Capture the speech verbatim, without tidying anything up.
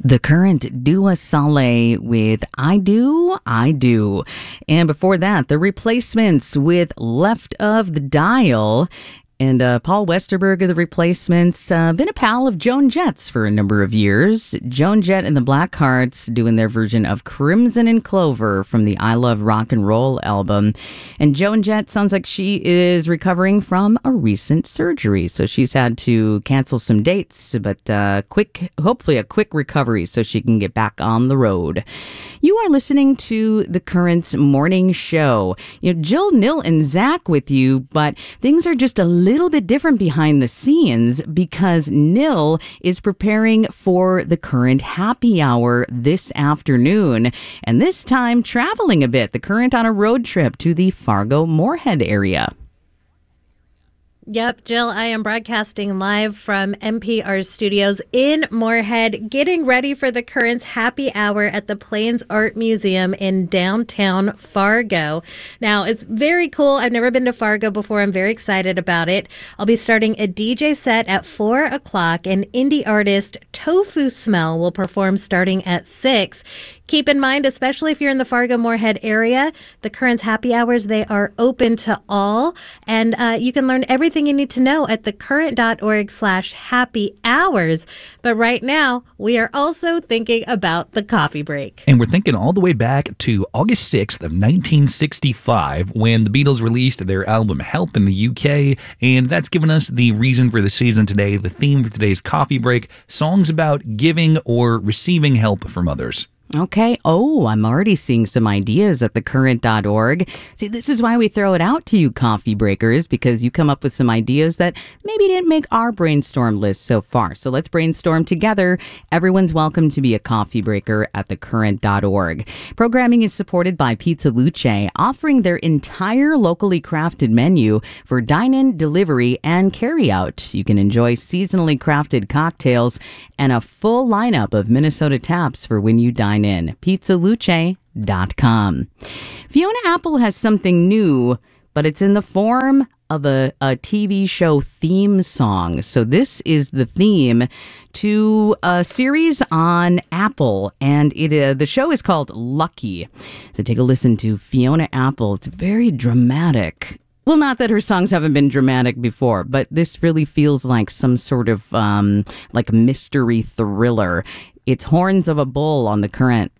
The Current, Dua Saleh with I Do, I Do. And before that, The Replacements with Left of the Dial. And uh, Paul Westerberg of The Replacements, uh, been a pal of Joan Jett's for a number of years. Joan Jett and the Blackhearts doing their version of Crimson and Clover from the I Love Rock and Roll album. And Joan Jett sounds like she is recovering from a recent surgery. So she's had to cancel some dates, but uh, quick, hopefully a quick recovery so she can get back on the road. You are listening to The Current's morning show. You know, Jill, Nil, and Zach with you, but things are just a little bit different behind the scenes because Nil is preparing for the Current happy hour this afternoon, and this time traveling a bit. The Current on a road trip to the Fargo-Moorhead area. Yep, Jill, I am broadcasting live from N P R's studios in Moorhead, getting ready for the Current's happy hour at the Plains Art Museum in downtown Fargo. Now, it's very cool. I've never been to Fargo before. I'm very excited about it. I'll be starting a D J set at four o'clock, and indie artist Tofu Smell will perform starting at six. Keep in mind, especially if you're in the Fargo-Moorhead area, the Current's happy hours, they are open to all, and uh, you can learn everything you need to know at thecurrent.org slash happy hours. But right now, we are also thinking about the coffee break. And we're thinking all the way back to August sixth of nineteen sixty-five when the Beatles released their album Help in the U K, and that's given us the reason for the season today, the theme for today's coffee break, songs about giving or receiving help from others. Okay. Oh, I'm already seeing some ideas at thecurrent dot org. See, this is why we throw it out to you coffee breakers, because you come up with some ideas that maybe didn't make our brainstorm list so far. So let's brainstorm together. Everyone's welcome to be a coffee breaker at thecurrent dot org. Programming is supported by Pizza Luce, offering their entire locally crafted menu for dine-in, delivery, and carry-out. You can enjoy seasonally crafted cocktails and a full lineup of Minnesota taps for when you dine in. pizza luce dot com. Fiona Apple has something new, but it's in the form of a, a T V show theme song. So this is the theme to a series on Apple, and it uh, the show is called Lucky. So take a listen to Fiona Apple. It's very dramatic. Well, not that her songs haven't been dramatic before, but this really feels like some sort of um, like mystery thriller. It's Horns of a Bull on the Current.